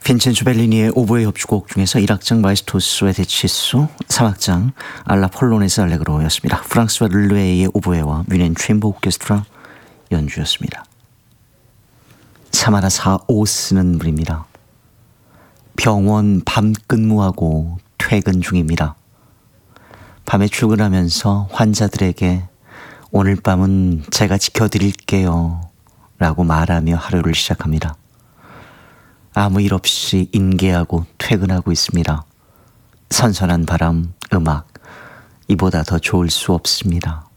빈첸조 벨리니의 오보의 협주곡 중에서 1악장 마에스토스의 데치소, 3악장 알라 폴로네스 알레그로였습니다. 프랑스와 르르에이의 오보에와 뮌헨 챔버 오케스트라 연주였습니다. 사마라 사오 쓰는 분입니다. 병원 밤 근무하고 퇴근 중입니다. 밤에 출근하면서 환자들에게 오늘 밤은 제가 지켜드릴게요 라고 말하며 하루를 시작합니다. 아무 일 없이 인계하고 퇴근하고 있습니다. 선선한 바람, 음악, 이보다 더 좋을 수 없습니다.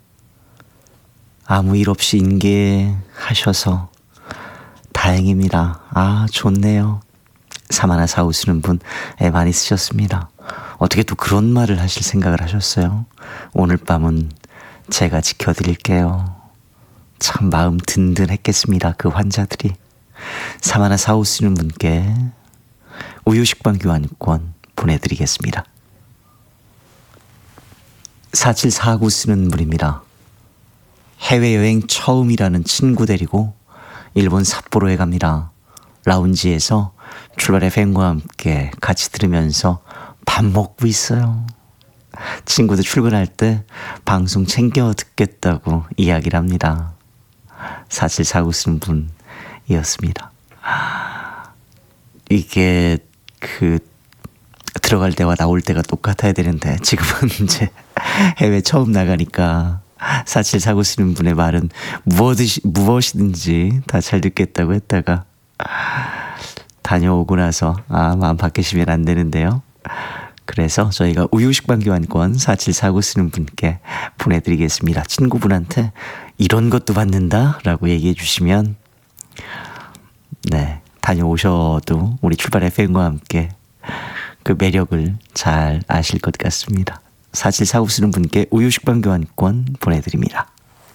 아무 일 없이 인계하셔서 다행입니다. 아, 좋네요. 사마나 사우 쓰는 분 많이 쓰셨습니다. 어떻게 또 그런 말을 하실 생각을 하셨어요? 오늘 밤은 제가 지켜드릴게요. 참 마음 든든했겠습니다. 그 환자들이. 사마나 사우 쓰는 분께 우유식빵 교환권 보내드리겠습니다. 4749 쓰는 분입니다. 해외여행 처음이라는 친구 데리고 일본 삿포로에 갑니다. 라운지에서 출발 FM과 함께 같이 들으면서 밥 먹고 있어요. 친구도 출근할 때 방송 챙겨 듣겠다고 이야기를 합니다. 4749 쓰는 분이었습니다. 이게 들어갈 때와 나올 때가 똑같아야 되는데 지금은 이제 해외 처음 나가니까 4749 쓰는 분의 말은 무엇이든지 다 잘 듣겠다고 했다가 다녀오고 나서 마음 바뀌시면 안 되는데요. 그래서 저희가 우유식빵 교환권 4749 쓰는 분께 보내드리겠습니다. 친구분한테 이런 것도 받는다 라고 얘기해 주시면 네, 다녀오셔도 우리 출발 FM과 함께 그 매력을 잘 아실 것 같습니다. 4749 쓰는 분께 우유식빵 교환권 보내드립니다.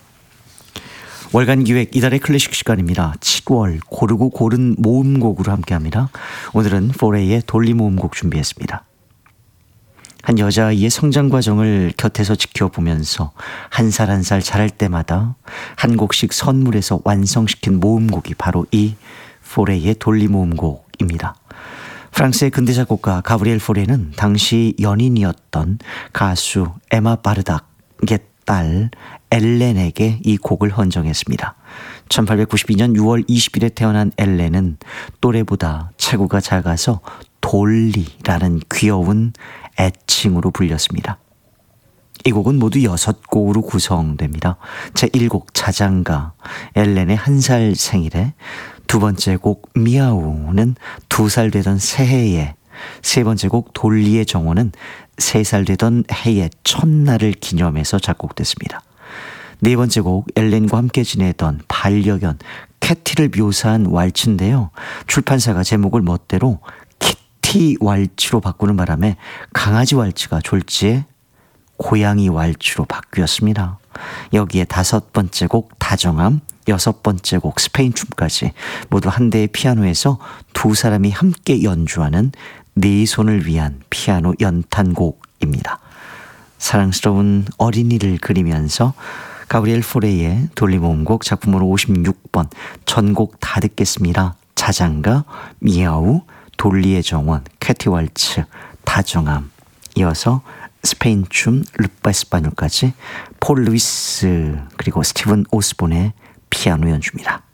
월간 기획 이달의 클래식 시간입니다. 7월 고르고 고른 모음곡으로 함께합니다. 오늘은 포레이의 돌리 모음곡 준비했습니다. 한 여자아이의 성장 과정을 곁에서 지켜보면서 한 살 한 살 자랄 때마다 한 곡씩 선물해서 완성시킨 모음곡이 바로 이 포레이의 돌리 모음곡입니다. 프랑스의 근대 작곡가 가브리엘 포레는 당시 연인이었던 가수 에마 바르닥의 딸 엘렌에게 이 곡을 헌정했습니다. 1892년 6월 20일에 태어난 엘렌은 또래보다 체구가 작아서 돌리라는 귀여운 애칭으로 불렸습니다. 이 곡은 모두 6곡으로 구성됩니다. 제1곡 자장가 엘렌의 1살 생일에, 두 번째 곡 미아우는 2살 되던 새해에, 세 번째 곡 돌리의 정원은 3살 되던 해의 첫날을 기념해서 작곡됐습니다. 네 번째 곡 엘렌과 함께 지내던 반려견 캐티를 묘사한 왈츠인데요. 출판사가 제목을 멋대로 키티 왈츠로 바꾸는 바람에 강아지 왈츠가 졸지에 고양이 왈츠로 바뀌었습니다. 여기에 5번째 곡 다정함, 6번째 곡 스페인 춤까지 모두 한 대의 피아노에서 두 사람이 함께 연주하는 네 손을 위한 피아노 연탄곡입니다. 사랑스러운 어린이를 그리면서 가브리엘 포레의 돌리모음곡 작품으로 56번 전곡 다 듣겠습니다. 자장가, 미아우, 돌리의 정원, 캐티 왈츠, 다정함, 이어서 스페인 춤, 르바 에스파뇰까지 폴 루이스 그리고 스티븐 오스본의 피아노 연주입니다.